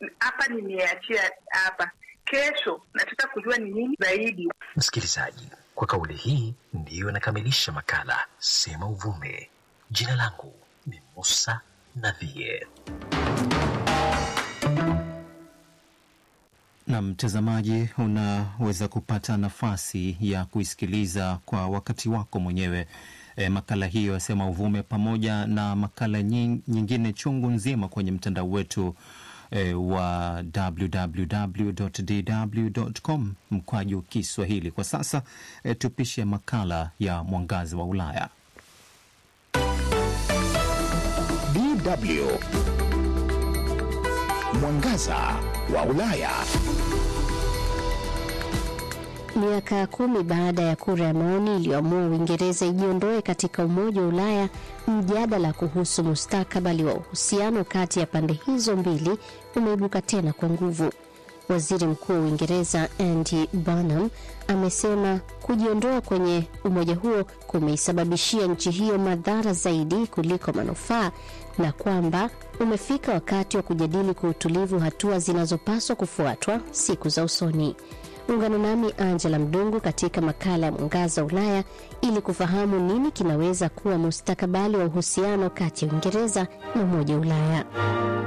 hapa nimeachia hapa, kesho nataka kujua ni nini zaidi. Msikilizaji, kwa kauli hii ndiyo nakamilisha makala Sema Uvume. Jina langu ni Musa Nadhie. Na mtazamaji, unaweza kupata nafasi ya kuisikiliza kwa wakati wako mwenyewe makala hiyo ya Sema Uvume pamoja na makala nyingine chungu nzima kwenye mtandao wetu wa www.dw.com/Kiswahili. Kwa sasa tupishe makala ya Mwangaza wa Ulaya. DW Mwangaza wa Ulaya. Miaka 10 baada ya kura ya maoni iliyoamua Uingereza ijiondoe katika Umoja wa Ulaya, mjadala kuhusu mustakabali wa uhusiano kati ya pande hizo mbili umeibuka tena kwa nguvu. Waziri Mkuu wa Uingereza Andy Burnham amesema kujiondoa kwenye umoja huo kumeisababishia nchi hiyo madhara zaidi kuliko manufaa, na kwamba umefika wakati wa kujadili kwa utulivu hatua zinazopaswa kufuatwa siku za usoni. Ungana nami Angela Mdungu katika makala ya Mwangaza wa Ulaya ili kufahamu nini kinaweza kuwa mustakabali wa uhusiano kati ya Uingereza na Umoja wa Ulaya.